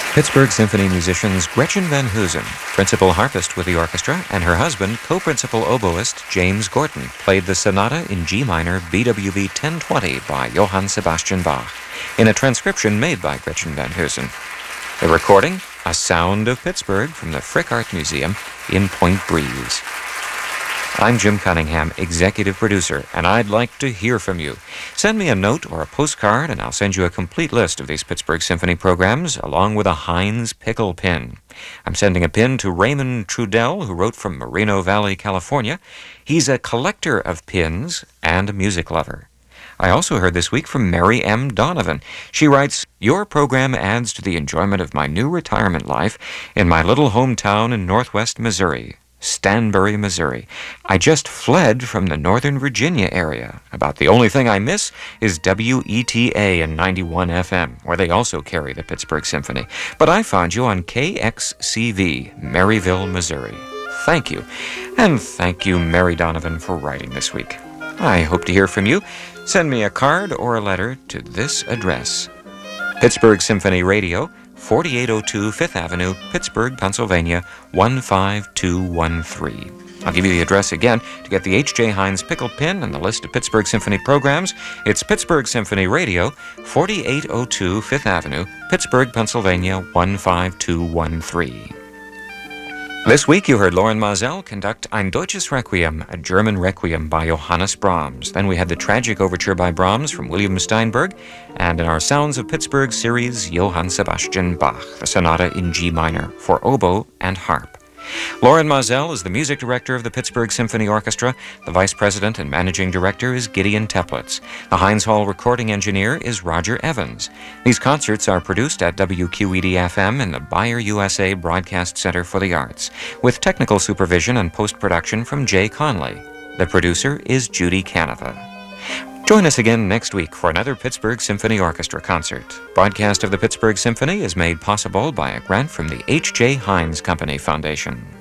Pittsburgh Symphony musicians Gretchen Van Hoosen, principal harpist with the orchestra, and her husband, co-principal oboist James Gorton, played the sonata in G minor BWV 1020 by Johann Sebastian Bach, in a transcription made by Gretchen Van Hoosen. The recording, A Sound of Pittsburgh from the Frick Art Museum in Point Breeze. I'm Jim Cunningham, executive producer, and I'd like to hear from you. Send me a note or a postcard, and I'll send you a complete list of these Pittsburgh Symphony programs, along with a Heinz pickle pin. I'm sending a pin to Raymond Trudell, who wrote from Moreno Valley, California. He's a collector of pins and a music lover. I also heard this week from Mary M. Donovan. She writes, "Your program adds to the enjoyment of my new retirement life in my little hometown in northwest Missouri. Stanbury, Missouri. I just fled from the Northern Virginia area. About the only thing I miss is WETA in 91 FM, where they also carry the Pittsburgh Symphony. But I found you on KXCV, Maryville, Missouri." Thank you. And thank you, Mary Donovan, for writing this week. I hope to hear from you. Send me a card or a letter to this address: Pittsburgh Symphony Radio, 4802 Fifth Avenue, Pittsburgh, Pennsylvania, 15213. I'll give you the address again to get the H.J. Heinz pickle pin and the list of Pittsburgh Symphony programs. It's Pittsburgh Symphony Radio, 4802 Fifth Avenue, Pittsburgh, Pennsylvania, 15213. This week you heard Loren Maazel conduct Ein Deutsches Requiem, a German requiem by Johannes Brahms. Then we had the tragic overture by Brahms from William Steinberg, and in our Sounds of Pittsburgh series, Johann Sebastian Bach, the sonata in G minor for oboe and harp. Loren Maazel is the music director of the Pittsburgh Symphony Orchestra. The vice president and managing director is Gideon Teplitz. The Heinz Hall recording engineer is Roger Evans. These concerts are produced at WQED-FM in the Bayer USA Broadcast Center for the Arts, with technical supervision and post-production from Jay Conley. The producer is Judy Canova. Join us again next week for another Pittsburgh Symphony Orchestra concert. Broadcast of the Pittsburgh Symphony is made possible by a grant from the H.J. Heinz Company Foundation.